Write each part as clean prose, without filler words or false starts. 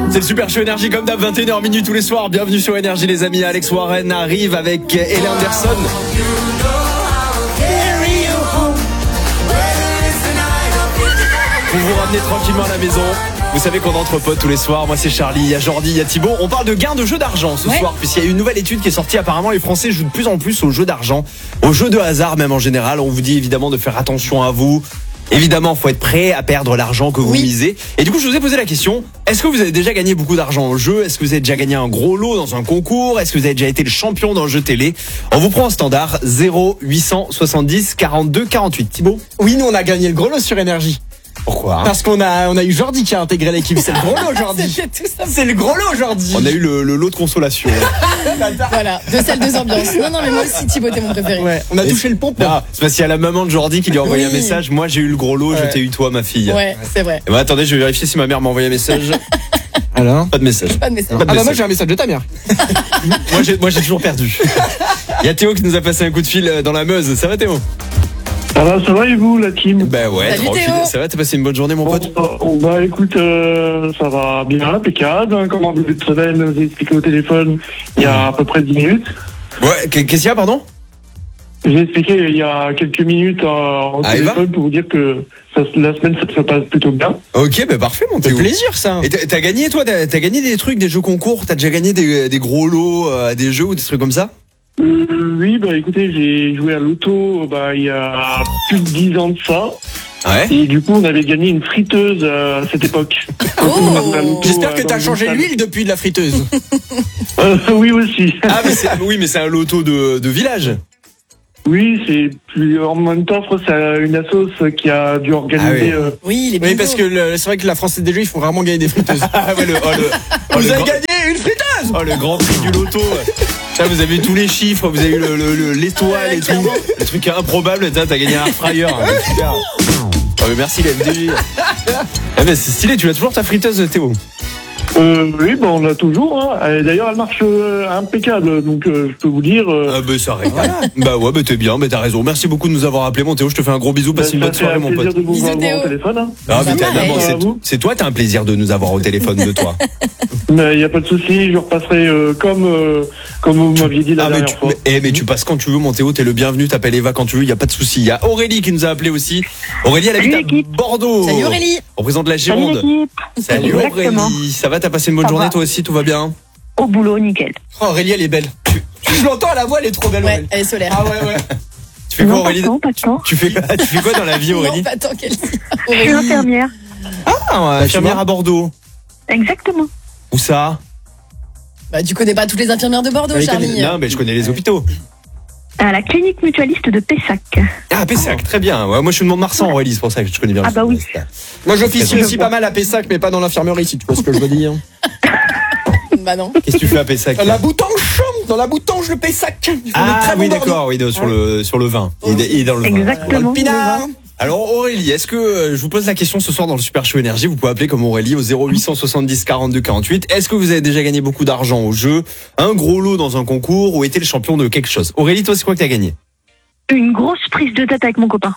C'est le Super Show Énergie comme d'hab, 21h minuit tous les soirs. Bienvenue sur Énergie les amis. Alex Warren arrive avec Ellie Anderson. Pour vous ramener tranquillement à la maison. Vous savez qu'on entre potes tous les soirs. Moi c'est Charlie, il y a Jordi, il y a Thibaut. On parle de gains de jeux d'argent ce soir, puisqu'il y a une nouvelle étude qui est sortie. Apparemment les Français jouent de plus en plus aux jeux d'argent, aux jeux de hasard même en général. On vous dit évidemment de faire attention à vous. Évidemment, faut être prêt à perdre l'argent que vous misez. Et du coup, je vous ai posé la question, est-ce que vous avez déjà gagné beaucoup d'argent au jeu? Est-ce que vous avez déjà gagné un gros lot dans un concours? Est-ce que vous avez déjà été le champion d'un jeu télé? On vous prend un standard 0870 42 48. Thibaut? Oui, nous on a gagné le gros lot sur Énergie. Pourquoi? Parce qu'on a eu Jordi qui a intégré l'équipe. C'est le gros lot aujourd'hui. C'est le gros lot aujourd'hui. On a eu le lot de consolation. Voilà, deux salles, deux ambiances. Non, mais moi aussi, Thibaut, t'es mon préféré. Ouais, on a touché le pompon. C'est parce qu'il y a la maman de Jordi qui lui a envoyé un message. Moi, j'ai eu le gros lot, je t'ai eu toi, ma fille. Ouais, c'est vrai. Et bah, attendez, je vais vérifier si ma mère m'a envoyé un message. Alors? Pas de message. Pas de message. Ah bah moi j'ai un message de ta mère. Moi, j'ai toujours perdu. Il y a Théo qui nous a passé un coup de fil dans la Meuse. Ça va, Théo? Ça va et vous, la team? Bah ouais, Salut, tranquille. Théo. Ça va, t'as passé une bonne journée, mon pote? Bah écoute, ça va bien, impeccable. Comme en début de semaine, vous avez expliqué au téléphone il y a à peu près 10 minutes. Ouais, qu'est-ce qu'il y a, pardon? J'ai expliqué il y a quelques minutes au téléphone pour vous dire que la semaine ça se passe plutôt bien. Ok, bah parfait, mon C'est Théo. plaisir ça. Et t'as gagné, toi? T'as gagné des trucs, des jeux concours? T'as déjà gagné des gros lots à des jeux ou des trucs comme ça? Oui, bah écoutez, j'ai joué à l'auto il y a plus de 10 ans de ça. Ouais. Et du coup, on avait gagné une friteuse à cette époque. J'espère que t'as changé l'huile depuis de la friteuse. Oui aussi. Ah, mais c'est un loto de village. Oui, c'est plus en même temps, je crois que c'est une assoce qui a dû organiser. Oui, les Oui, parce que c'est vrai que la Française des Jeux, ils font rarement gagner des friteuses. Ah ouais, Vous avez gagné une friteuse. Oh, le grand prix du loto. Ça, vous avez eu tous les chiffres, vous avez eu l'étoile et tout. Le truc improbable, t'as gagné un air fryer. Super. Oh, mais merci la FDJ. Eh ben, c'est stylé, tu as toujours ta friteuse, Théo? Oui, on l'a toujours. Hein. D'ailleurs, elle marche impeccable, donc je peux vous dire. Ah bah ça arrive. Bah ouais, bah t'es bien, mais t'as raison. Merci beaucoup de nous avoir appelé, mon Théo. Je te fais un gros bisou, passe une bonne soirée, mon pote. C'est un plaisir de vous Bisous, avoir Théo. au téléphone. Hein. Ah, mais pareil. c'est toi, t'as un plaisir de nous avoir au téléphone de toi. Mais il n'y a pas de souci, je repasserai comme vous m'aviez dit la dernière fois. Mais tu passes quand tu veux, mon Théo, t'es le bienvenu, t'appelles Eva quand tu veux, y a pas de souci. Il y a Aurélie qui nous a appelé aussi. Aurélie, elle habite à Bordeaux. Salut Aurélie. On représente la Gironde. Salut Exactement. Aurélie. Ça va, t'as passé une bonne Ça journée, va. toi aussi, tout va bien? Au boulot, nickel. Oh, Aurélie, elle est belle. Je l'entends à la voix, elle est trop belle. Ouais, Aurélie. elle est solaire. Ah ouais. Tu fais quoi, Non, Aurélie? pas de temps. Tu fais quoi dans la vie, Aurélie? Non, pas tant qu'elle dit. Je suis infirmière. Ah, infirmière à Bordeaux. Exactement. Où ça? Bah, tu connais pas toutes les infirmières de Bordeaux, Charlie. Non, mais je connais les hôpitaux. À la clinique mutualiste de Pessac. Ah, Pessac, très bien. Ouais, moi, je suis de Mont-de-Marsan, Aurélie, c'est pour ça que je connais bien. Ah bah oui. Moi, j'officie aussi pas mal à Pessac, mais pas dans l'infirmerie, si tu vois ce que je veux dire. Bah non. Qu'est-ce que tu fais à Pessac? La boutange, dans la boutange, le Pessac. Ah oui, d'accord, oui, sur le vin. Et dans le vin. Exactement. Pinard. Alors Aurélie, est-ce que je vous pose la question ce soir dans le Super Show Énergie, vous pouvez appeler comme Aurélie au 0870 42 48. Est-ce que vous avez déjà gagné beaucoup d'argent au jeu, un gros lot dans un concours ou été le champion de quelque chose? Aurélie, toi, c'est quoi que t'as gagné? Une grosse prise de tête avec mon copain.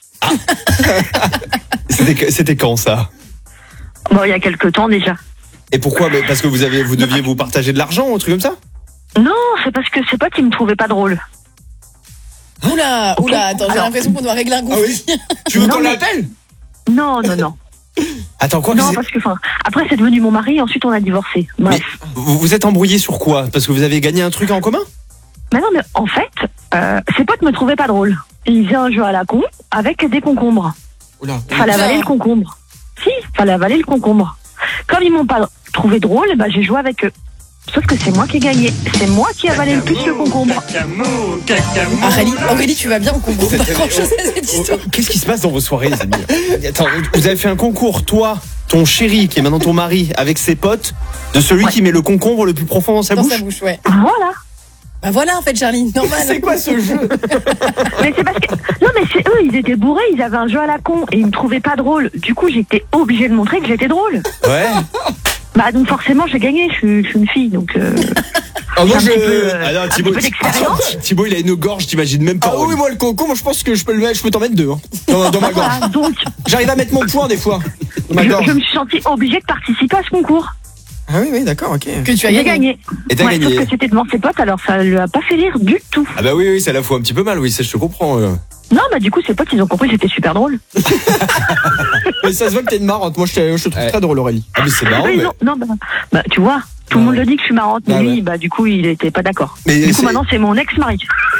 C'était quand ça? Bon, il y a quelques temps déjà. Et pourquoi? Parce que vous deviez vous partager de l'argent ou un truc comme ça? Non, c'est parce que c'est pas qu'il me trouvait pas drôle. Oula, attends, j'ai l'impression qu'on doit régler un conflit. Tu veux Non, qu'on mais- l'appelle? Non. Attends, quoi? Non, parce que après c'est devenu mon mari, ensuite on a divorcé. Bref. Vous êtes embrouillés sur quoi? Parce que vous avez gagné un truc en commun? Mais non, mais en fait, ses potes me trouvaient pas drôle. Ils faisaient un jeu à la con avec des concombres. Oula. Fallait avaler le concombre. Si, fallait avaler le concombre. Comme ils m'ont pas trouvé drôle, j'ai joué avec eux. Sauf que c'est moi qui ai gagné. C'est moi qui ai avalé le plus le concombre. Aurélie, tu vas bien, on comprend pas grand-chose à cette histoire. Qu'est-ce qui se passe dans vos soirées, les amis? Attends, vous avez fait un concours, toi, ton chéri, qui est maintenant ton mari, avec ses potes, de celui qui met le concombre le plus profond dans sa Dans bouche? sa bouche, ouais. Voilà. Bah voilà, en fait, Charlie, normal. C'est quoi ce jeu? Mais c'est parce que... Non, mais c'est eux, ils étaient bourrés, ils avaient un jeu à la con et ils me trouvaient pas drôle. Du coup, j'étais obligée de montrer que j'étais drôle. Ouais. Donc forcément, j'ai gagné, je suis une fille, donc... Moi, c'est un petit peu, Ah non, un petit peu d'expérience. Thibaut, il a une gorge, t'imagines même pas. Ah oui, moi le concombre, je pense que je peux t'en mettre deux dans ma gorge. Voilà, donc, J'arrive à mettre mon poing des fois dans ma gorge. je me suis sentie obligée de participer à ce concours. Ah oui, d'accord, ok. Que tu as J'ai gagné. gagné. Et t'as Ouais, gagné. sauf que c'était devant ses potes, alors ça lui a pas fait rire du tout. Ah bah oui, ça la fout un petit peu mal, oui, ça je te comprends. Non, bah du coup, ses potes, ils ont compris que c'était super drôle. Mais ça se voit que t'es une marrante. Moi, je te trouve très drôle, Aurélie. Ah mais c'est marrant. Oui, Mais... non, bah tu vois, tout le monde le dit que je suis marrante, mais Ah lui, ouais. bah du coup, il était pas d'accord. Mais Du coup, c'est- maintenant, c'est mon ex-mari.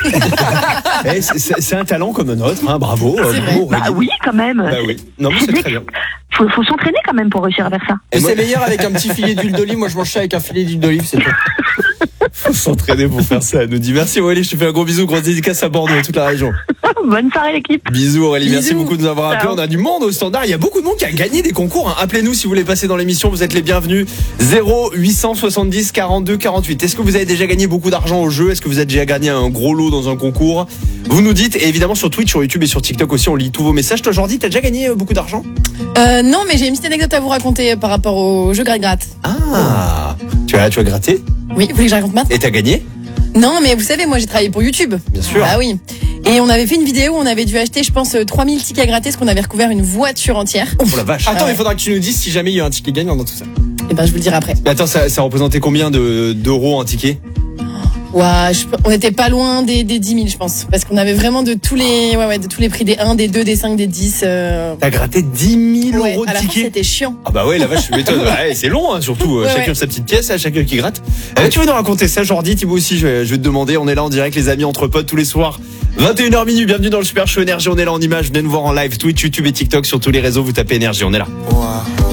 c'est un talent comme un autre, hein, bravo. bravo, Bah Aurélie. oui, quand même. Bah oui. Non mais c'est très bien. Faut s'entraîner quand même pour réussir à faire ça. Et moi- c'est meilleur avec un petit filet d'huile d'olive. Moi, je mange ça avec un filet d'huile d'olive, c'est tout. Faut s'entraîner pour faire ça. Elle nous dit merci Aurélie, je te fais un gros bisou, grosse dédicace à Bordeaux et toute la région. Bonne soirée, l'équipe. Bisous Aurélie, merci Bisous. beaucoup de nous avoir appelés. Ciao. On a du monde au standard. Il y a beaucoup de monde qui a gagné des concours. Hein. Appelez-nous si vous voulez passer dans l'émission. Vous êtes les bienvenus. 0870 42 48. Est-ce que vous avez déjà gagné beaucoup d'argent au jeu? Est-ce que vous avez déjà gagné un gros lot dans un concours? Vous nous dites. Et évidemment sur Twitch, sur YouTube et sur TikTok aussi, on lit tous vos messages. Toi Jordi, t'as déjà gagné beaucoup d'argent? Non, mais j'ai une petite anecdote à vous raconter par rapport au jeu gratte-gratte. Ah, tu as gratté Oui, vous voulez que je raconte maintenant? et t'as gagné? Non, mais vous savez, moi j'ai travaillé pour YouTube. Bien sûr. Ah oui. Et on avait fait une vidéo où on avait dû acheter, je pense, 3000 tickets à gratter, parce qu'on avait recouvert une voiture entière. Oh la vache. Attends, ouais. il faudra que tu nous dises si jamais il y a un ticket gagnant dans tout ça. Et ben, je vous le dirai après. Mais attends, ça représentait combien d'euros un ticket? Ouais, on était pas loin des 10 000, je pense. Parce qu'on avait vraiment de tous les, de tous les prix des 1, des 2, des 5, des 10. T'as gratté 10 000 Ouais, euros de à la fin, tickets? c'était chiant. Ah bah ouais, la vache, je m'étonne. Ouais, c'est long, hein, surtout. Ouais, chacun ouais. sa petite pièce, chacun qui gratte. Tu veux nous raconter ça, Jordi? Thibaut aussi, je vais te demander. On est là en direct, les amis, entre potes, tous les soirs. 21h minuit, bienvenue dans le Super Show Énergie. On est là en image. Venez nous voir en live, Twitch, YouTube et TikTok. Sur tous les réseaux, vous tapez Énergie. On est là.